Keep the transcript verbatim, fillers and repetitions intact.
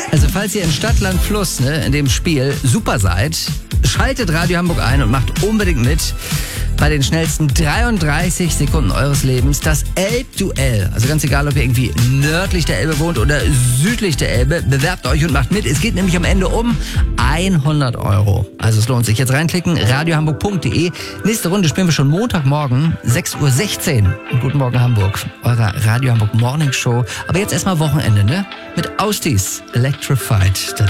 Also falls ihr in Stadt, Land, Fluss, ne, in dem Spiel super seid, schaltet Radio Hamburg ein und macht unbedingt mit bei den schnellsten dreiunddreißig Sekunden eures Lebens. Das Elbduell. Also ganz egal, ob ihr irgendwie nördlich der Elbe wohnt oder südlich der Elbe, bewerbt euch und macht mit. Es geht nämlich am Ende um hundert Euro. Also es lohnt sich. Jetzt reinklicken, radiohamburg punkt de. Nächste Runde spielen wir schon Montagmorgen, sechs Uhr sechzehn. Und Guten Morgen Hamburg, eurer Radio Hamburg Morning Show. Aber jetzt erstmal Wochenende, ne? Mit Austis Electrified.